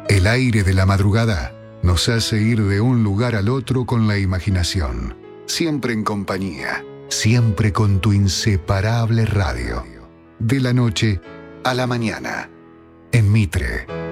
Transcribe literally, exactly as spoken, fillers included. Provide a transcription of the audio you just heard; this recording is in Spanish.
El aire de la madrugada nos hace ir de un lugar al otro con la imaginación, siempre en compañía, siempre con tu inseparable radio. De la noche a la mañana, en Mitre.